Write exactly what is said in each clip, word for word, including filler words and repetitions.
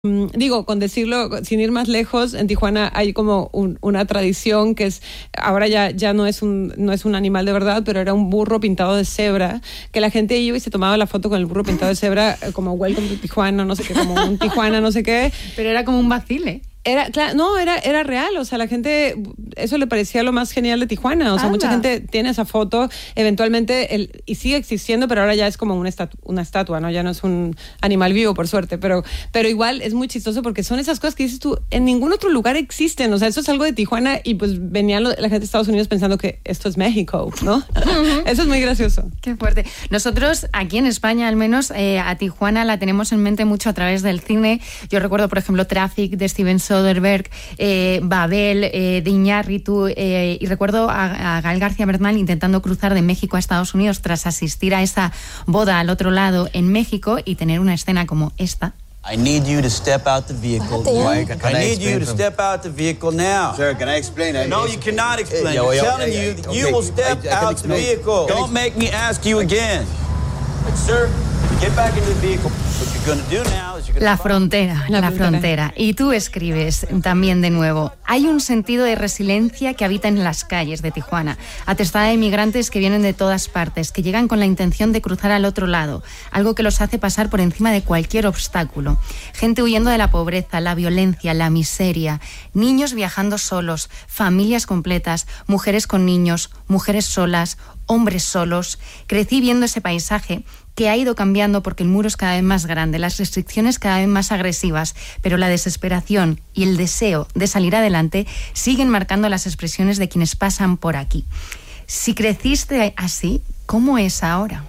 Digo, con decirlo, sin ir más lejos, en Tijuana hay como un, una tradición que es, ahora ya, ya no es un, no es un animal de verdad, pero era un burro pintado de cebra, que la gente iba y se tomaba la foto con el burro pintado de cebra, como Welcome to Tijuana, no sé qué, como un Tijuana, no sé qué. Pero era como un vacile. Era, claro, no, era, era real, o sea, la gente, eso le parecía lo más genial de Tijuana, o sea, Anda. mucha gente tiene esa foto, eventualmente, el, y sigue existiendo, pero ahora ya es como una, estatu- una estatua, ¿no? Ya no es un animal vivo, por suerte, pero, pero igual es muy chistoso porque son esas cosas que dices tú, en ningún otro lugar existen, o sea, eso es algo de Tijuana y pues venía lo- la gente de Estados Unidos pensando que esto es México, ¿no? Uh-huh. Eso es muy gracioso. Qué fuerte. Nosotros, aquí en España al menos, eh, a Tijuana la tenemos en mente mucho a través del cine. Yo recuerdo, por ejemplo, Traffic de Steven Soderbergh, eh, Babel, eh, de Iñárritu, eh, y recuerdo a, a Gael García Bernal intentando cruzar de México a Estados Unidos tras asistir a esa boda al otro lado en México y tener una escena como esta. I need you to step out the vehicle. Why, can, can I I need you to from... step out the vehicle now. Sir, can I explain? No, It's, you cannot explain. Uh, yeah, well, I'm yeah, telling yeah, you, yeah, you okay. will step I, I can out the explain. vehicle. Can Don't make me ask you again. Sir, get back into the vehicle. What you're going to do now is you're going to... La frontera, la, la frontera. Y tú escribes también de nuevo. Hay un sentido de resiliencia que habita en las calles de Tijuana, atestada de migrantes que vienen de todas partes, que llegan con la intención de cruzar al otro lado, algo que los hace pasar por encima de cualquier obstáculo. Gente huyendo de la pobreza, la violencia, la miseria, niños viajando solos, familias completas, mujeres con niños, mujeres solas, hombres solos. Crecí viendo ese paisaje que ha ido cambiando porque el muro es cada vez más grande, las restricciones cada vez más agresivas, pero la desesperación y el deseo de salir adelante siguen marcando las expresiones de quienes pasan por aquí. Si creciste así, ¿cómo es ahora?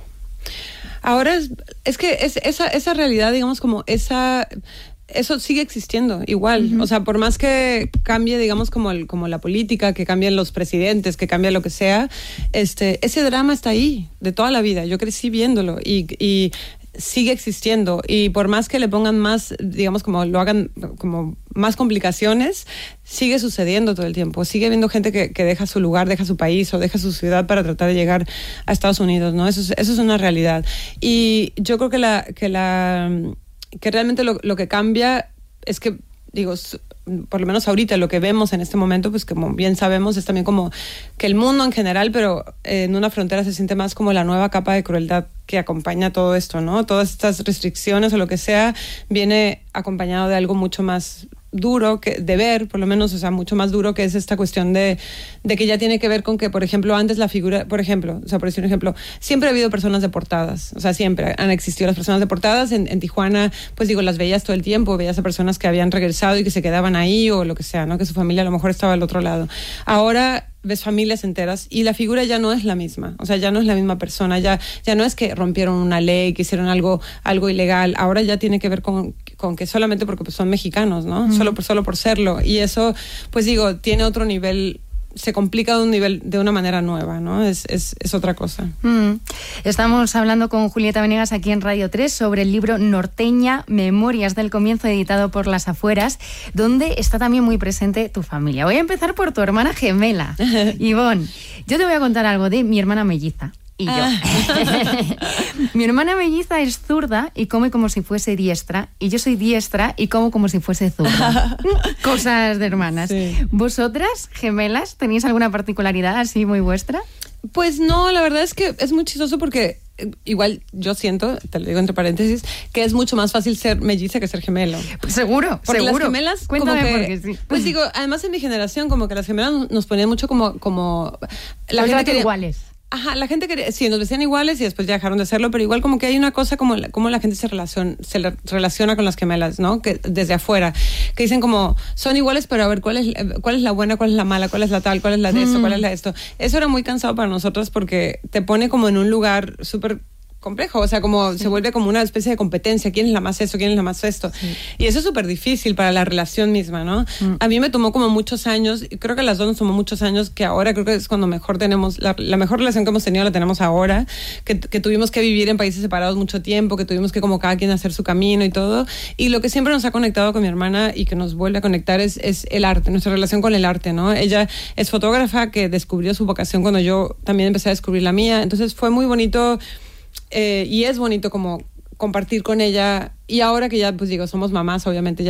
Ahora es, es que es, esa, esa realidad, digamos, como esa... Eso sigue existiendo igual, uh-huh. O sea, por más que cambie, digamos, como, el, como la política, que cambien los presidentes, que cambie lo que sea, este, ese drama está ahí de toda la vida. Yo crecí viéndolo y, y sigue existiendo, y por más que le pongan más, digamos, como lo hagan como más complicaciones, sigue sucediendo todo el tiempo. Sigue habiendo gente que, que deja su lugar, deja su país o deja su ciudad para tratar de llegar a Estados Unidos, ¿no? Eso es, eso es una realidad. Y yo creo que la... Que la que realmente lo, lo que cambia es que, digo, por lo menos ahorita lo que vemos en este momento, pues como bien sabemos, es también como que el mundo en general, pero en una frontera se siente más como la nueva capa de crueldad que acompaña todo esto, ¿no? Todas estas restricciones o lo que sea, viene acompañado de algo mucho más duro que de ver, por lo menos, o sea, mucho más duro, que es esta cuestión de, de que ya tiene que ver con que, por ejemplo, antes la figura, por ejemplo, o sea, por decir un ejemplo, siempre ha habido personas deportadas, o sea, siempre han existido las personas deportadas. En, en Tijuana, pues digo, las veías todo el tiempo, veías a personas que habían regresado y que se quedaban ahí o lo que sea, ¿no? Que su familia a lo mejor estaba al otro lado. Ahora ves familias enteras y la figura ya no es la misma, o sea, ya no es la misma persona, ya, ya no es que rompieron una ley, que hicieron algo, algo ilegal, ahora ya tiene que ver con, con que solamente porque pues, son mexicanos, ¿no? Mm. Solo, por, solo por serlo, y eso, pues digo, tiene otro nivel, se complica de un nivel, de una manera nueva, ¿no? Es, es, es otra cosa. Mm. Estamos hablando con Julieta Venegas aquí en Radio tres sobre el libro Norteña, Memorias del Comienzo, editado por Las Afueras, donde está también muy presente tu familia. Voy a empezar por tu hermana gemela, Ivonne. Yo te voy a contar algo de mi hermana melliza. Y yo. Mi hermana melliza es zurda y come como si fuese diestra, y yo soy diestra y como como si fuese zurda. Cosas de hermanas. Sí. ¿Vosotras, gemelas, tenéis alguna particularidad así muy vuestra? Pues no, la verdad es que es muy chistoso porque igual yo siento, te lo digo entre paréntesis, que es mucho más fácil ser melliza que ser gemelo. Pues seguro, porque seguro. Las gemelas, cuéntame como que, por qué sí. Pues digo, además en mi generación como que las gemelas nos ponían mucho como... como la gente quería, iguales. Ajá, la gente quería, sí, nos vestían iguales y después ya dejaron de hacerlo, pero igual como que hay una cosa como la, como la gente se relaciona, se relaciona con las gemelas, ¿no? Que desde afuera, que dicen como, son iguales, pero a ver, ¿cuál es, cuál es la buena, cuál es la mala, cuál es la tal, cuál es la de esto, cuál es la de esto? Eso era muy cansado para nosotros porque te pone como en un lugar súper complejo, o sea, como sí. Se vuelve como una especie de competencia, quién es la más esto, quién es la más esto, sí. Y eso es súper difícil para la relación misma, ¿no? Mm. A mí me tomó como muchos años, y creo que a las dos nos tomó muchos años, que ahora creo que es cuando mejor tenemos, la, la mejor relación que hemos tenido la tenemos ahora, que, que tuvimos que vivir en países separados mucho tiempo, que tuvimos que como cada quien hacer su camino y todo, y lo que siempre nos ha conectado con mi hermana y que nos vuelve a conectar es, es el arte, nuestra relación con el arte, ¿no? Ella es fotógrafa que descubrió su vocación cuando yo también empecé a descubrir la mía, entonces fue muy bonito. Eh, y es bonito como compartir con ella. Y ahora que ya, pues digo, somos mamás, obviamente ya